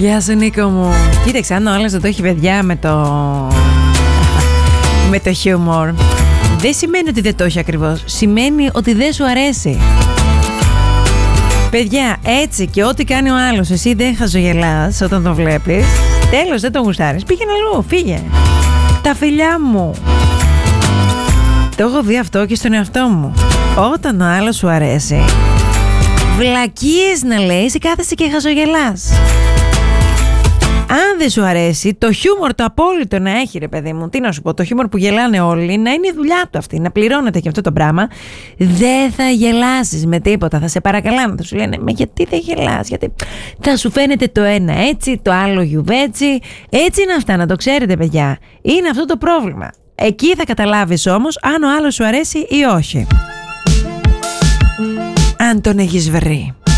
Γεια σου Νίκο μου. Κοίταξε, αν ο άλλος δεν το έχει παιδιά με το χιούμορ, δεν σημαίνει ότι δεν το έχει ακριβώς. Σημαίνει ότι δεν σου αρέσει. Παιδιά, έτσι και ό,τι κάνει ο άλλος, εσύ δεν χαζογελάς όταν το βλέπεις. Τέλος, δεν τον γουστάρεις. Πήγαινε αλλού, φύγε. Τα φιλιά μου. Το έχω δει αυτό και στον εαυτό μου. Όταν ο άλλος σου αρέσει, βλακίες να λέει, εσύ κάθεσαι και χαζογελάς. Αν δεν σου αρέσει, το χιούμορ το απόλυτο να έχει, ρε παιδί μου, τι να σου πω, το χιούμορ που γελάνε όλοι, να είναι η δουλειά του αυτή, να πληρώνεται και αυτό το πράγμα, δεν θα γελάσεις με τίποτα. Θα σε παρακαλάνε, θα σου λένε, μα γιατί δεν γελάς, γιατί θα σου φαίνεται το ένα έτσι, το άλλο γιουβέτσι. Έτσι είναι αυτά, να το ξέρετε, παιδιά. Είναι αυτό το πρόβλημα. Εκεί θα καταλάβεις όμως αν ο άλλος σου αρέσει ή όχι. Αν τον έχεις βρει.